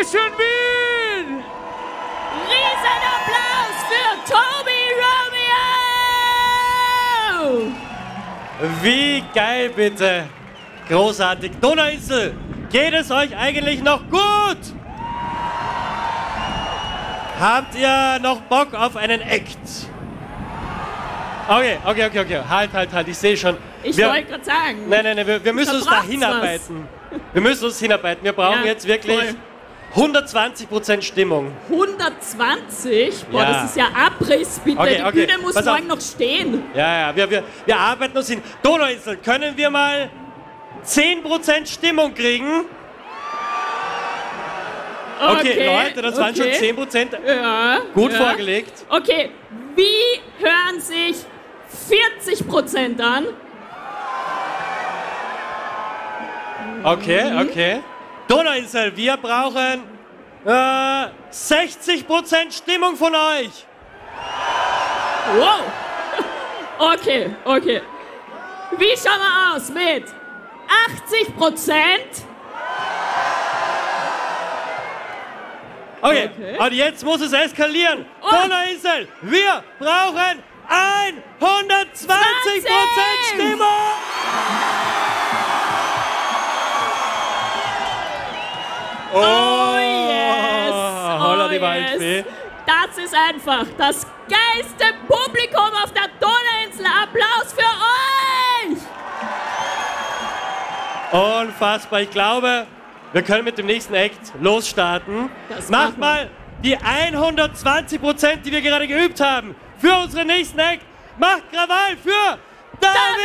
Dankeschön, Wien! Riesenapplaus für Tobi Romeo! Wie geil bitte! Großartig. Donauinsel, geht es euch eigentlich noch gut? Habt ihr noch Bock auf einen Act? Okay. Halt. Ich sehe schon. Ich wollte gerade sagen. Nein, wir müssen uns da hinarbeiten. Wir brauchen jetzt wirklich 120% Stimmung. 120? Boah, Ja. das ist ja Abriss, bitte. Okay. Die Bühne muss Pass auf. morgen noch stehen. Ja, wir arbeiten uns hin. Donauinsel, können wir mal 10% Stimmung kriegen? Okay, Leute, das waren schon 10%. Ja. Gut vorgelegt. Okay, wie hören sich 40% an? Okay. Donauinsel, wir brauchen 60% Stimmung von euch. Wow. Okay. Wie schauen wir aus mit 80%? Okay, und jetzt muss es eskalieren. Donauinsel, wir brauchen 120% Stimmung. Oh yes! Holla die Waldfee. Das ist einfach das geilste Publikum auf der Donauinsel. Applaus für euch! Unfassbar. Ich glaube, wir können mit dem nächsten Act losstarten. Macht mal die 120%, die wir gerade geübt haben, für unseren nächsten Act. Macht Krawall für David!